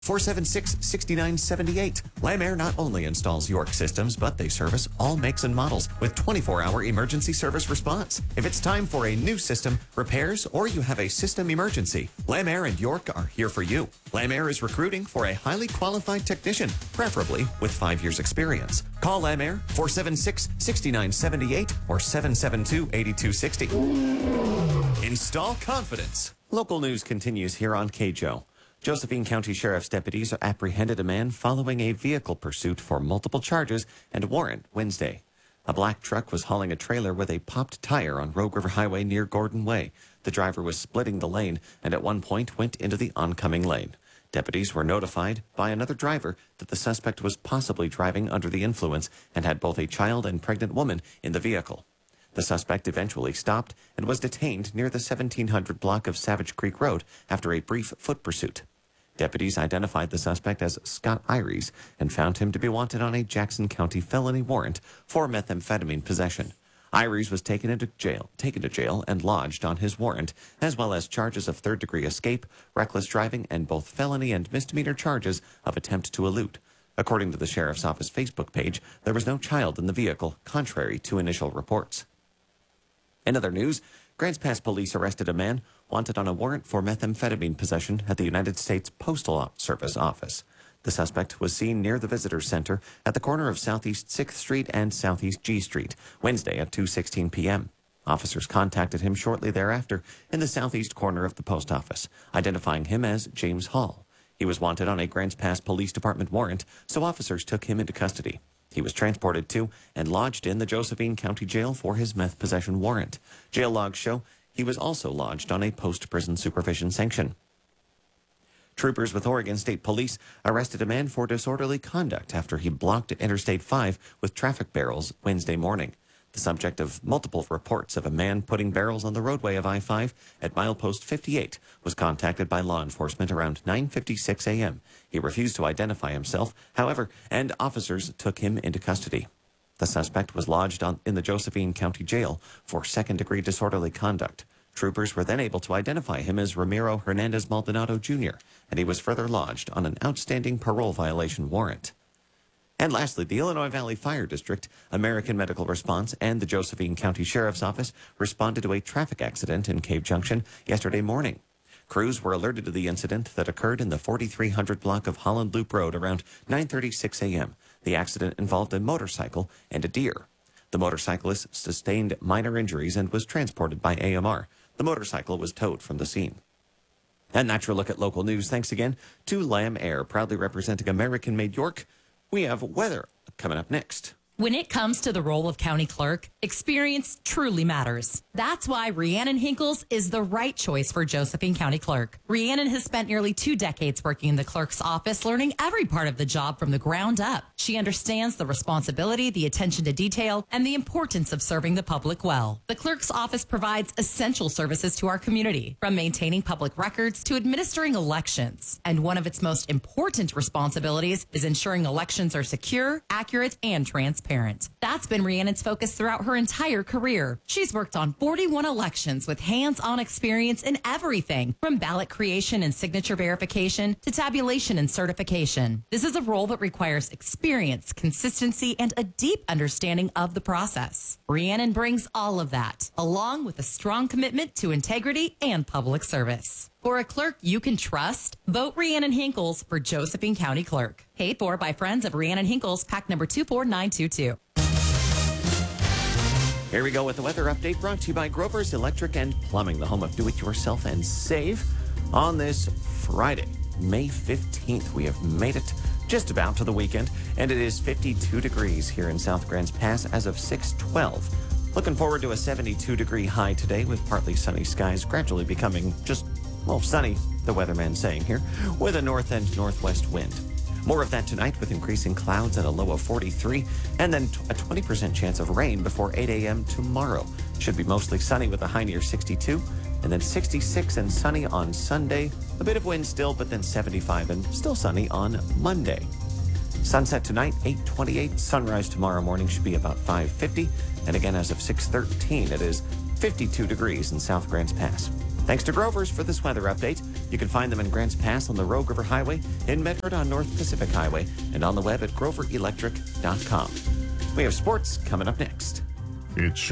476-6978. Lam Air not only installs York systems, but they service all makes and models with 24-hour emergency service response. If it's time for a new system, repairs, or you have a system emergency, Lam Air and York are here for you. Lam Air is recruiting for a highly qualified technician, preferably with 5 years experience. Call Lam Air 476-6978 or 772-8260. Install confidence. Local news continues here on KJO. Josephine County Sheriff's deputies apprehended a man following a vehicle pursuit for multiple charges and a warrant Wednesday. A black truck was hauling a trailer with a popped tire on Rogue River Highway near Gordon Way. The driver was splitting the lane and at one point went into the oncoming lane. Deputies were notified by another driver that the suspect was possibly driving under the influence and had both a child and pregnant woman in the vehicle. The suspect eventually stopped and was detained near the 1700 block of Savage Creek Road after a brief foot pursuit. Deputies identified the suspect as Scott Iries and found him to be wanted on a Jackson County felony warrant for methamphetamine possession. Iries was taken to jail and lodged on his warrant, as well as charges of third-degree escape, reckless driving, and both felony and misdemeanor charges of attempt to elude. According to the Sheriff's Office Facebook page, there was no child in the vehicle, contrary to initial reports. In other news, Grants Pass police arrested a man wanted on a warrant for methamphetamine possession at the United States Postal Service office. The suspect was seen near the Visitor Center at the corner of Southeast 6th Street and Southeast G Street, Wednesday at 2:16 p.m. Officers contacted him shortly thereafter in the southeast corner of the post office, identifying him as James Hall. He was wanted on a Grants Pass Police Department warrant, so officers took him into custody. He was transported to and lodged in the Josephine County Jail for his meth possession warrant. Jail logs show he was also lodged on a post-prison supervision sanction. Troopers with Oregon State Police arrested a man for disorderly conduct after he blocked Interstate 5 with traffic barrels Wednesday morning. The subject of multiple reports of a man putting barrels on the roadway of I-5 at milepost 58 was contacted by law enforcement around 9:56 a.m. He refused to identify himself, however, and officers took him into custody. The suspect was lodged in the Josephine County Jail for second-degree disorderly conduct. Troopers were then able to identify him as Ramiro Hernandez Maldonado Jr., and he was further lodged on an outstanding parole violation warrant. And lastly, the Illinois Valley Fire District, American Medical Response, and the Josephine County Sheriff's Office responded to a traffic accident in Cave Junction yesterday morning. Crews were alerted to the incident that occurred in the 4300 block of Holland Loop Road around 9:36 a.m. The accident involved a motorcycle and a deer. The motorcyclist sustained minor injuries and was transported by AMR. The motorcycle was towed from the scene. And that's your look at local news. Thanks again to Lam Air, proudly representing American-made York. We have weather coming up next. When it comes to the role of county clerk, experience truly matters. That's why Rhiannon Hinkles is the right choice for Josephine County Clerk. Rhiannon has spent nearly 2 decades working in the clerk's office, learning every part of the job from the ground up. She understands the responsibility, the attention to detail, and the importance of serving the public well. The clerk's office provides essential services to our community, from maintaining public records to administering elections. And one of its most important responsibilities is ensuring elections are secure, accurate, and transparent. That's been Rhiannon's focus throughout her entire career. She's worked on 41 elections with hands-on experience in everything from ballot creation and signature verification to tabulation and certification. This is a role that requires experience, consistency, and a deep understanding of the process. Rhiannon brings all of that, along with a strong commitment to integrity and public service. For a clerk you can trust, vote Rhiannon Hinkles for Josephine County Clerk. Paid for by friends of Rhiannon Hinkles, pack number 24922. Here we go with the weather update brought to you by Grover's Electric and Plumbing, the home of do-it-yourself and save. On this Friday, May 15th, we have made it just about to the weekend, and it is 52 degrees here in South Grants Pass as of 6:12. Looking forward to a 72-degree high today with partly sunny skies gradually becoming just sunny, the weatherman saying here, with a north and northwest wind. More of that tonight with increasing clouds and a low of 43, and then a 20% chance of rain before 8 a.m. tomorrow. Should be mostly sunny with a high near 62, and then 66 and sunny on Sunday. A bit of wind still, but then 75 and still sunny on Monday. Sunset tonight, 8:28. Sunrise tomorrow morning should be about 5:50. And again, as of 6:13, it is 52 degrees in South Grants Pass. Thanks to Grover's for this weather update. You can find them in Grants Pass on the Rogue River Highway, in Medford on North Pacific Highway, and on the web at groverelectric.com. We have sports coming up next. It's